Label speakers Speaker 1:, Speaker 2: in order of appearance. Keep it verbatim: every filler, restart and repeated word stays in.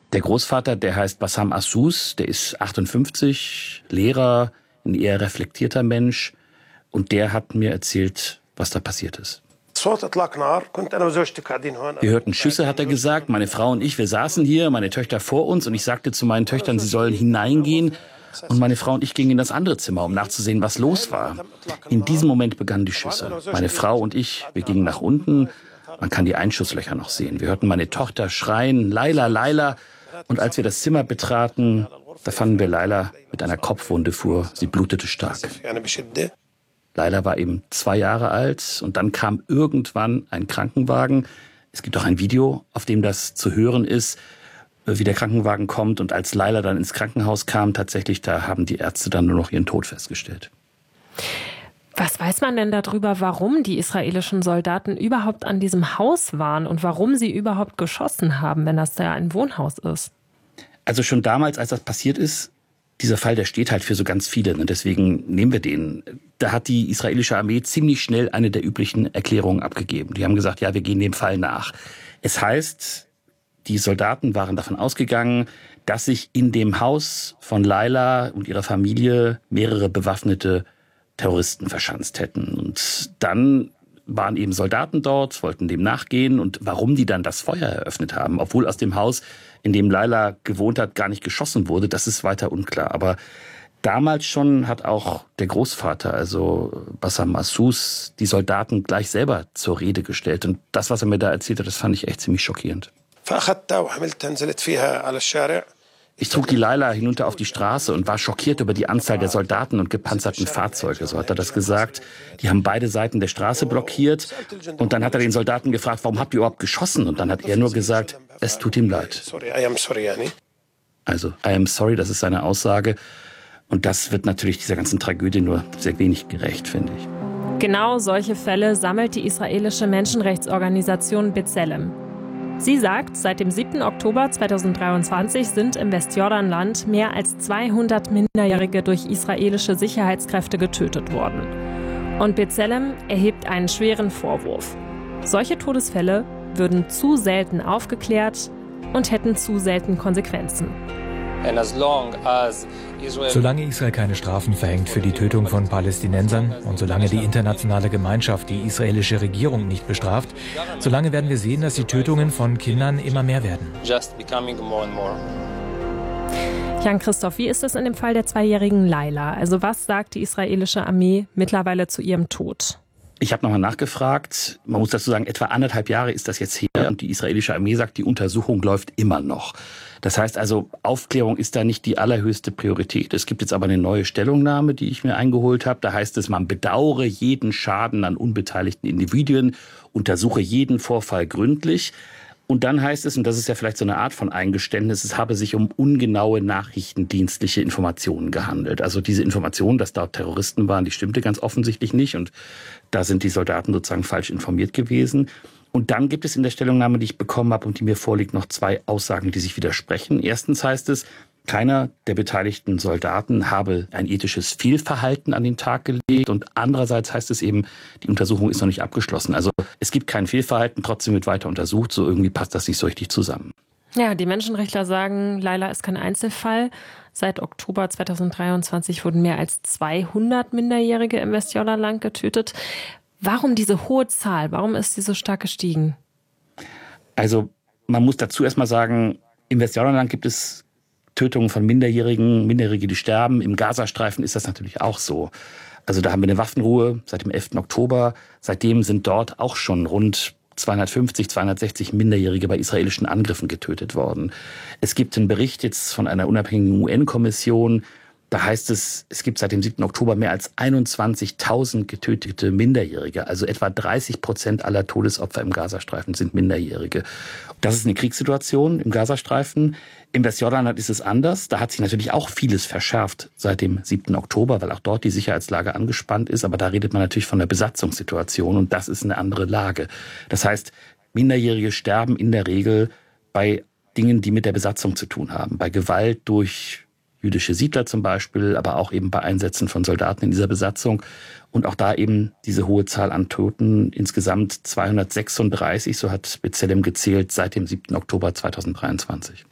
Speaker 1: Der Großvater, der heißt Bassam Assous, der ist achtundfünfzig, Lehrer, ein eher reflektierter Mensch. Und der hat mir erzählt, was da passiert ist. Wir hörten Schüsse, hat er gesagt. Meine Frau und ich, wir saßen hier, meine Töchter vor uns. Und ich sagte zu meinen Töchtern, sie sollen hineingehen. Und meine Frau und ich gingen in das andere Zimmer, um nachzusehen, was los war. In diesem Moment begannen die Schüsse. Meine Frau und ich, wir gingen nach unten. Man kann die Einschusslöcher noch sehen. Wir hörten meine Tochter schreien, Laila, Laila. Und als wir das Zimmer betraten, da fanden wir Laila mit einer Kopfwunde vor. Sie blutete stark. Laila war eben zwei Jahre alt und dann kam irgendwann ein Krankenwagen. Es gibt auch ein Video, auf dem das zu hören ist, wie der Krankenwagen kommt. Und als Laila dann ins Krankenhaus kam, tatsächlich, da haben die Ärzte dann nur noch ihren Tod festgestellt.
Speaker 2: Was weiß man denn darüber, warum die israelischen Soldaten überhaupt an diesem Haus waren und warum sie überhaupt geschossen haben, wenn das ja ein Wohnhaus ist?
Speaker 1: Also schon damals, als das passiert ist, dieser Fall, der steht halt für so ganz viele, und deswegen nehmen wir den. Da hat die israelische Armee ziemlich schnell eine der üblichen Erklärungen abgegeben. Die haben gesagt, ja, wir gehen dem Fall nach. Es heißt, die Soldaten waren davon ausgegangen, dass sich in dem Haus von Laila und ihrer Familie mehrere bewaffnete Terroristen verschanzt hätten. Und dann waren eben Soldaten dort, wollten dem nachgehen. Und warum die dann das Feuer eröffnet haben, obwohl aus dem Haus, in dem Laila gewohnt hat, gar nicht geschossen wurde, das ist weiter unklar. Aber damals schon hat auch der Großvater, also Bassam Assous, die Soldaten gleich selber zur Rede gestellt. Und das, was er mir da erzählt hat, das fand ich echt ziemlich schockierend. Ich trug die Laila hinunter auf die Straße und war schockiert über die Anzahl der Soldaten und gepanzerten Fahrzeuge. So hat er das gesagt. Die haben beide Seiten der Straße blockiert. Und dann hat er den Soldaten gefragt, warum habt ihr überhaupt geschossen? Und dann hat er nur gesagt, es tut ihm leid. Also, I am sorry, das ist seine Aussage. Und das wird natürlich dieser ganzen Tragödie nur sehr wenig gerecht, finde ich.
Speaker 2: Genau solche Fälle sammelt die israelische Menschenrechtsorganisation B'Tselem. Sie sagt, seit dem siebten Oktober zweitausenddreiundzwanzig sind im Westjordanland mehr als zweihundert Minderjährige durch israelische Sicherheitskräfte getötet worden. Und B'Tselem erhebt einen schweren Vorwurf. Solche Todesfälle würden zu selten aufgeklärt und hätten zu selten Konsequenzen.
Speaker 3: Solange Israel keine Strafen verhängt für die Tötung von Palästinensern und solange die internationale Gemeinschaft die israelische Regierung nicht bestraft, solange werden wir sehen, dass die Tötungen von Kindern immer mehr werden.
Speaker 2: Jan-Christoph, wie ist es in dem Fall der zweijährigen Laila? Also was sagt die israelische Armee mittlerweile zu ihrem Tod?
Speaker 1: Ich habe nochmal nachgefragt. Man muss dazu sagen, etwa anderthalb Jahre ist das jetzt her. Und die israelische Armee sagt, die Untersuchung läuft immer noch. Das heißt also, Aufklärung ist da nicht die allerhöchste Priorität. Es gibt jetzt aber eine neue Stellungnahme, die ich mir eingeholt habe. Da heißt es, man bedauere jeden Schaden an unbeteiligten Individuen, untersuche jeden Vorfall gründlich. Und dann heißt es, und das ist ja vielleicht so eine Art von Eingeständnis, es habe sich um ungenaue nachrichtendienstliche Informationen gehandelt. Also diese Information, dass dort Terroristen waren, die stimmte ganz offensichtlich nicht. Und da sind die Soldaten sozusagen falsch informiert gewesen. Und dann gibt es in der Stellungnahme, die ich bekommen habe und die mir vorliegt, noch zwei Aussagen, die sich widersprechen. Erstens heißt es, keiner der beteiligten Soldaten habe ein ethisches Fehlverhalten an den Tag gelegt. Und andererseits heißt es eben, die Untersuchung ist noch nicht abgeschlossen. Also es gibt kein Fehlverhalten, trotzdem wird weiter untersucht. So irgendwie passt das nicht so richtig zusammen.
Speaker 2: Ja, die Menschenrechtler sagen, Laila ist kein Einzelfall. Seit Oktober zweitausenddreiundzwanzig wurden mehr als zweihundert Minderjährige im Westjordanland getötet. Warum diese hohe Zahl? Warum ist sie so stark gestiegen?
Speaker 1: Also man muss dazu erstmal sagen, im Westjordanland gibt es Tötungen von Minderjährigen, Minderjährige, die sterben. Im Gazastreifen ist das natürlich auch so. Also da haben wir eine Waffenruhe seit dem elften Oktober. Seitdem sind dort auch schon rund zweihundertfünfzig, zweihundertsechzig Minderjährige bei israelischen Angriffen getötet worden. Es gibt einen Bericht jetzt von einer unabhängigen U N-Kommission. Da heißt es, es gibt seit dem siebten Oktober mehr als einundzwanzigtausend getötete Minderjährige. Also etwa dreißig Prozent aller Todesopfer im Gazastreifen sind Minderjährige. Das ist eine Kriegssituation im Gazastreifen. Im Westjordanland ist es anders. Da hat sich natürlich auch vieles verschärft seit dem siebten Oktober, weil auch dort die Sicherheitslage angespannt ist. Aber da redet man natürlich von der Besatzungssituation und das ist eine andere Lage. Das heißt, Minderjährige sterben in der Regel bei Dingen, die mit der Besatzung zu tun haben. Bei Gewalt durch jüdische Siedler zum Beispiel, aber auch eben bei Einsätzen von Soldaten in dieser Besatzung. Und auch da eben diese hohe Zahl an Toten, insgesamt zweihundertsechsunddreißig, so hat B'Tselem gezählt, seit dem siebten Oktober zweitausenddreiundzwanzig.